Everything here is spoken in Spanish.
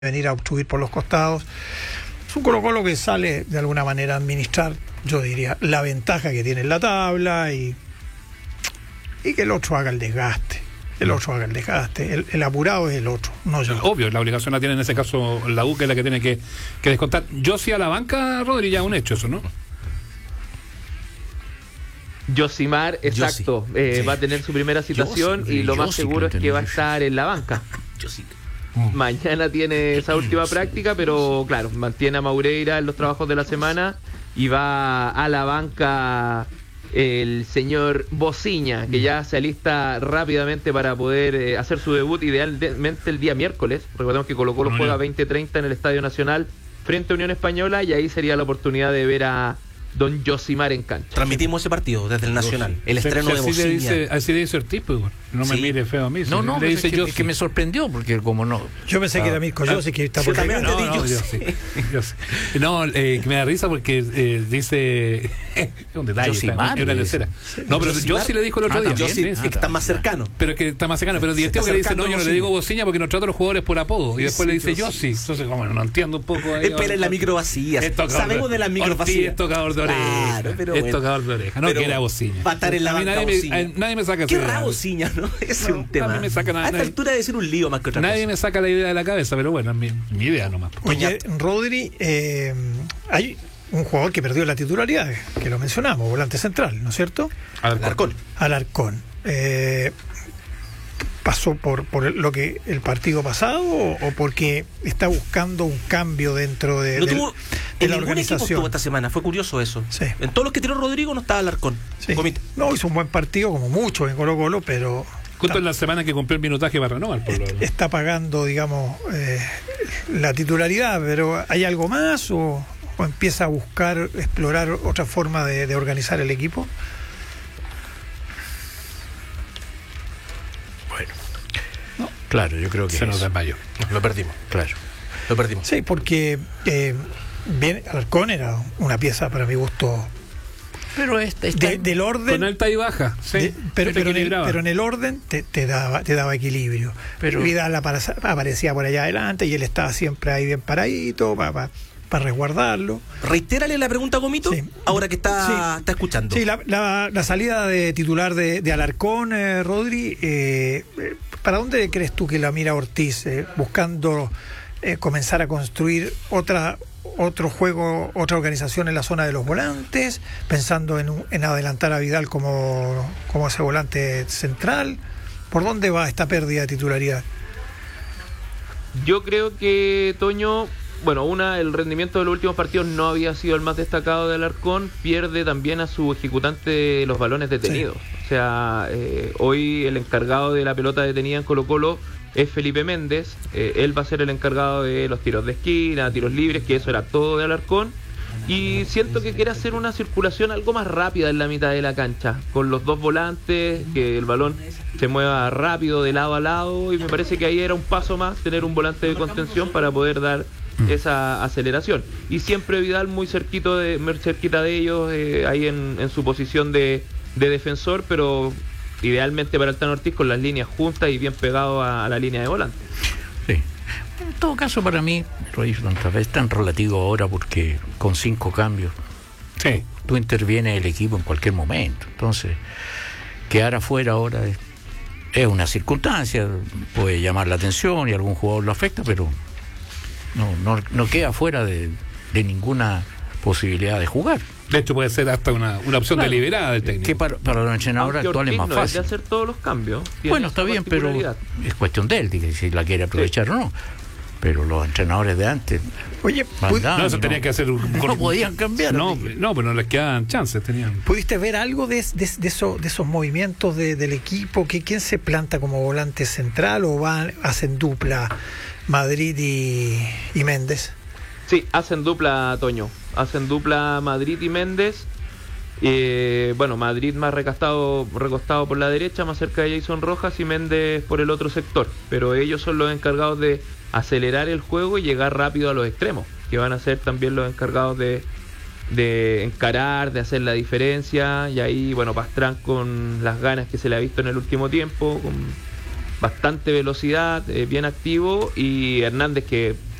venir a obstruir por los costados. Es un Colo-Colo que sale de alguna manera a administrar, yo diría, la ventaja que tiene en la tabla y que el otro haga el desgaste. El apurado es el otro, no yo. Obvio, la obligación la tiene en ese caso la U, que es la que tiene que descontar. Yo sí a la banca, Rodri, ya un hecho eso, ¿no? Yosimar, exacto, sí. va a tener su primera citación y lo más seguro es que va a estar en la banca. Mañana tiene esa última práctica, pero claro, mantiene a Maureira en los trabajos de la semana y va a la banca el señor Bociña, que ya se alista rápidamente para poder hacer su debut, idealmente el día miércoles. Recordemos que Colo-Colo juega 20:30 en el Estadio Nacional frente a Unión Española y ahí sería la oportunidad de ver a don Yosimar en cancha. Transmitimos ese partido desde el Nacional, el estreno de Bociña. Así le dice el tipo, no me mire feo a mí. No, le dice es que me sorprendió, porque como no... Yo pensé que era Mirko Yossi, que está por ahí. No, que me da risa porque dice... es un detalle, es una tercera. No, pero Yossi le dijo el otro día. Yossi es que está más cercano. Pero que está más cercano, pero divertido que le dice, no, yo no le digo Bociña porque no trato a los jugadores por apodo. Y después le dice Yossi. Entonces, como no entiendo un poco ahí. Espera en la micro vacía. Sabemos de las micro vacías. Es tocador de oreja. Es tocador de oreja. No, que era Bociña. Va a estar en la banca Bociña. Nadie me saca. Qué raro Bociña, ¿no? Ese es un tema. A esta altura debe ser un lío más que otra cosa. Nadie me saca la idea de la cabeza, pero bueno, es mi idea nomás. Oye, Rodri, hay un jugador que perdió la titularidad, que lo mencionamos, volante central, ¿no es cierto? Alarcón. ¿Pasó por lo que el partido pasado o porque está buscando un cambio dentro de la organización? Estuvo esta semana, fue curioso eso. Sí. En todos los que tiró Rodrigo no estaba Alarcón. Sí. No, hizo un buen partido, como mucho en Colo-Colo, pero... Justo en la semana que cumplió el minutaje para renovar. Está pagando, digamos, la titularidad, pero ¿hay algo más o empieza a explorar otra forma de organizar el equipo? Bueno, no. Claro, yo creo que se nos desmayó. Lo perdimos. Claro, lo perdimos. Sí, porque Alarcón era una pieza para mi gusto. Pero del orden, con alta y baja, sí, pero en el orden te daba equilibrio. Pero Vidal aparecía por allá adelante y él estaba siempre ahí bien paradito para resguardarlo. Reitérale la pregunta a Gomito, sí. Ahora que está escuchando. Sí, la salida de titular de Alarcón, Rodri, ¿para dónde crees tú que la mira Ortiz? Buscando comenzar a construir otro juego, otra organización en la zona de los volantes, pensando en adelantar a Vidal como ese volante central. ¿Por dónde va esta pérdida de titularidad? Yo creo que Toño, el rendimiento de los últimos partidos no había sido el más destacado de Alarcón, pierde también a su ejecutante de los balones detenidos. Sí. O sea, hoy el encargado de la pelota detenida en Colo-Colo es Felipe Méndez. Él va a ser el encargado de los tiros de esquina, tiros libres, que eso era todo de Alarcón. Y siento que quiere hacer una circulación algo más rápida en la mitad de la cancha, con los dos volantes, que el balón se mueva rápido de lado a lado, y me parece que ahí era un paso más tener un volante de contención para poder dar esa aceleración. Y siempre Vidal muy cerquita de ellos, ahí en su posición de defensor, pero idealmente para el Tano Ortiz con las líneas juntas y bien pegado a la línea de volante. Sí. En todo caso, para mí, lo he dicho tantas veces, tan relativo ahora porque con 5 cambios tú intervienes el equipo en cualquier momento. Entonces, quedar afuera ahora es una circunstancia, puede llamar la atención y algún jugador lo afecta, pero no queda fuera de ninguna posibilidad de jugar. De hecho, puede ser hasta una opción deliberada del técnico. Que para los entrenadores actuales es más fácil. De hacer todos los cambios. Bueno, está bien, pero es cuestión de él, si la quiere aprovechar o no. Pero los entrenadores de antes... Oye, eso tenía que hacer no podían cambiar. No, pero no les quedaban chances. ¿Pudiste ver algo de esos movimientos del equipo? ¿Quién se planta como volante central o hacen dupla Madrid y Méndez? Sí, hacen dupla, Toño. Hacen dupla Madrid y Méndez. Madrid más recostado por la derecha, más cerca de Jason Rojas, y Méndez por el otro sector. Pero ellos son los encargados de acelerar el juego y llegar rápido a los extremos, que van a ser también los encargados de encarar, de hacer la diferencia. Y ahí, Pastrán con las ganas que se le ha visto en el último tiempo, bastante velocidad, bien activo, y Hernández que